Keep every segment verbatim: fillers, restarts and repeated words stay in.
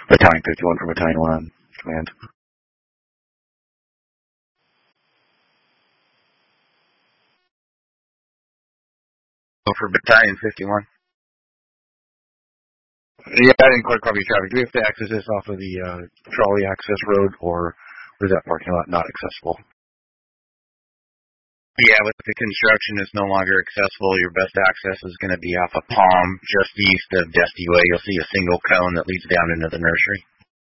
Battalion fifty-one for Battalion one, command. Go for Battalion fifty-one. Yeah, I didn't quite copy traffic. Do we have to access this off of the uh, trolley access road, or is that parking lot not accessible? Yeah, with the construction, it's no longer accessible. Your best access is going to be off of Palm, just east of Dusty Way. You'll see a single cone that leads down into the nursery.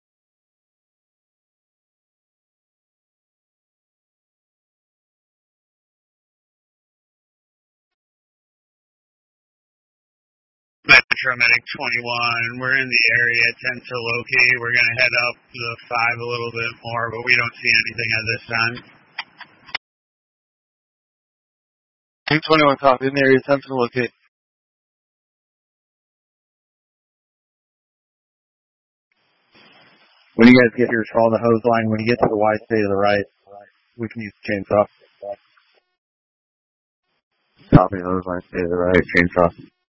Metro Medic twenty-one, we're in the area, ten to locate. We're going to head up the five a little bit more, but we don't see anything at this time. two twenty-one copy, in the area, ten to locate. When you guys get here, follow the hose line. When you get to the Y, stay to the right. We can use chainsaw. Copy the hose line, stay to the right, chainsaw.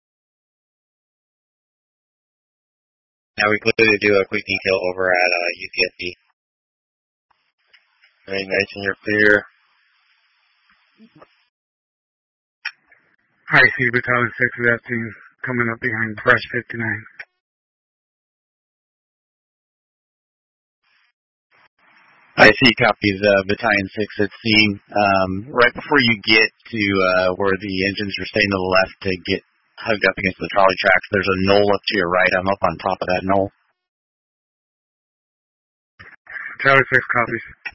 Now we clearly do a quick detail over at uh, U C S D. Alright, nice, and you're clear. I see Battalion six of that team coming up behind Brush fifty-nine. I see copies of Battalion six at scene. Um, right before you get to uh, where the engines are staying to the left to get hugged up against the trolley tracks, there's a knoll up to your right. I'm up on top of that knoll. Battalion six copies.